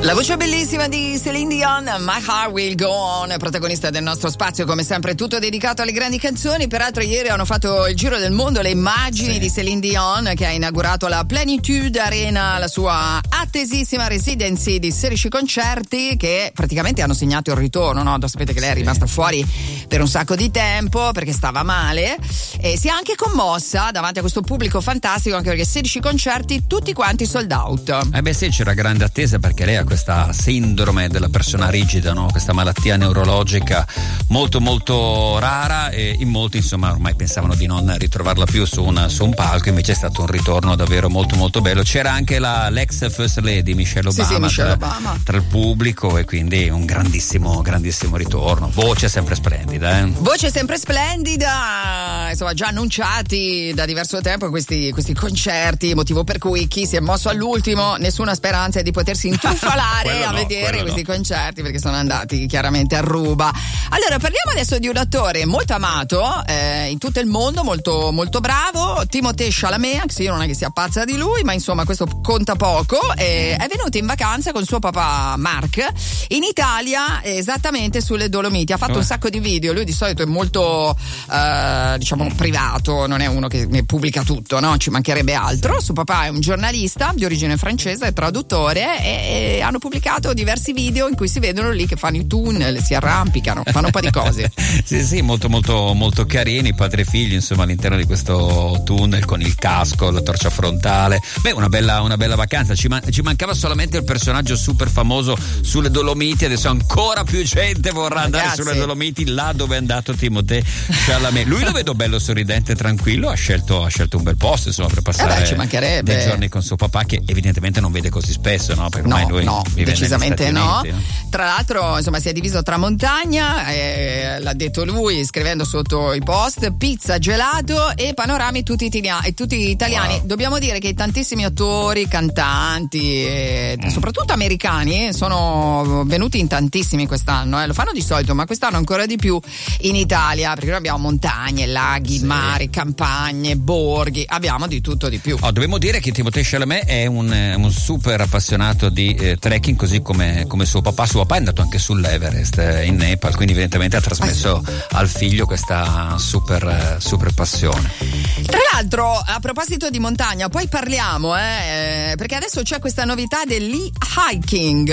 La voce bellissima di Celine Dion, My Heart Will Go On, protagonista del nostro spazio, come sempre tutto dedicato alle grandi canzoni. Peraltro ieri hanno fatto il giro del mondo le immagini di Celine Dion, che ha inaugurato la Plenitude Arena, la sua attesissima residency di 16 concerti che praticamente hanno segnato il ritorno, no? Sapete che lei è rimasta fuori per un sacco di tempo perché stava male e si è anche commossa davanti a questo pubblico fantastico, anche perché 16 concerti tutti quanti sold out. Beh sì, c'era grande attesa perché lei ha questa sindrome della persona rigida, no? Questa malattia neurologica molto molto rara, e in molti insomma ormai pensavano di non ritrovarla più su un palco. Invece è stato un ritorno davvero molto molto bello. C'era anche l'ex First Lady Michelle Obama, tra il pubblico, e quindi un grandissimo ritorno. Voce sempre splendida, Voce sempre splendida, insomma già annunciati da diverso tempo questi concerti, motivo per cui chi si è mosso all'ultimo nessuna speranza è di potersi intrufolare a vedere questi concerti, perché sono andati chiaramente a ruba. Allora parliamo adesso di un attore molto amato in tutto il mondo, molto molto bravo, Timothée Chalamet, anche se io non è che sia pazza di lui, ma insomma questo conta poco. È venuto in vacanza con suo papà Mark in Italia, esattamente sulle Dolomiti. Ha fatto un sacco di video, lui di solito è molto diciamo privato, non è uno che pubblica tutto, no? Ci mancherebbe altro. Suo papà è un giornalista di origine francese, è traduttore, e hanno pubblicato diversi video in cui si vedono lì che fanno i tunnel, si arrampicano, fanno un po' di cose. sì, molto molto molto carini, padre e figlio, insomma, all'interno di questo tunnel con il casco, la torcia frontale. Una bella vacanza. Ci mancava solamente il personaggio super famoso sulle Dolomiti. Adesso ancora più gente vorrà andare sulle Dolomiti, là dove è andato Timothée Chalamet. Lui lo vedo bello sorridente, tranquillo, ha scelto un bel posto, insomma, per passare ci mancherebbe dei giorni con suo papà, che evidentemente non vede così spesso, no? Perché ormai lui vive decisamente negli Stati Uniti, no. Tra l'altro insomma si è diviso tra montagna, l'ha detto lui scrivendo sotto i post, pizza, gelato e panorami tutti italiani. Wow. Dobbiamo dire che tantissimi attori, cantanti soprattutto americani sono venuti in tantissimi quest'anno, lo fanno di solito, ma quest'anno ancora di più in Italia, perché noi abbiamo montagne, laghi, mari, campagne, borghi, abbiamo di tutto di più. Dobbiamo dire che Timothée Chalamet è un super appassionato di trekking, così come suo papà. Suo papà è andato anche sull'Everest in Nepal, quindi evidentemente ha trasmesso al figlio questa super passione. Tra l'altro, a proposito di montagna, poi parliamo perché adesso c'è questa novità dell'e-hiking,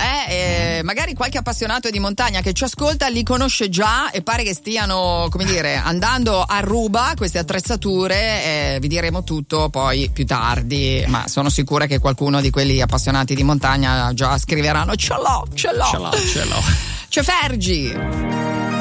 magari qualche appassionato di montagna che ci ascolta li conosce già e pare che stiano, come dire, andando a ruba queste attrezzature. Vi diremo tutto poi più tardi, ma sono sicura che qualcuno di quelli appassionati di montagna già scriveranno ce l'ho. C'è Fergie.